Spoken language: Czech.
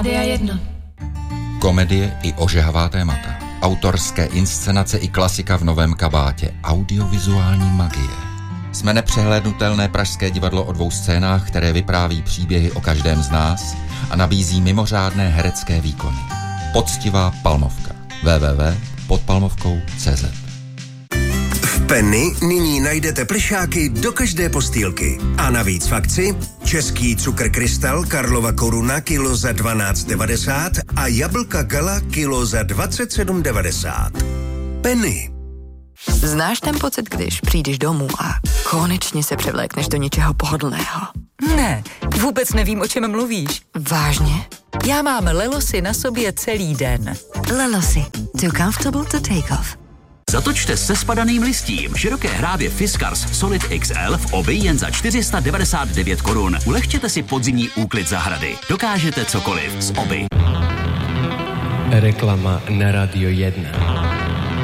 Rádia 1. Komedie i ožehavá témata. Autorské inscenace i klasika v novém kabátě. Audiovizuální magie. Jsme nepřehlédnutelné pražské divadlo o 2 scénách, které vypráví příběhy o každém z nás a nabízí mimořádné herecké výkony. Poctivá Palmovka. www.podpalmovkou.cz. V Penny nyní najdete plišáky do každé postýlky. A navíc v akci český cukr Krystal Karlova Koruna kilo za 12,90 a jablka Gala kilo za 27,90. Penny. Znáš ten pocit, když přijdeš domů a konečně se převlékneš do něčeho pohodlného? Ne, vůbec nevím, o čem mluvíš. Vážně? Já mám Lelosy na sobě celý den. Lelosy. Too comfortable to take off. Zatočte se spadaným listím. Široké hrábě Fiskars Solid XL v obi jen za 499 korun. Ulehčete si podzimní úklid zahrady. Dokážete cokoliv z obi. Reklama na Radio 1.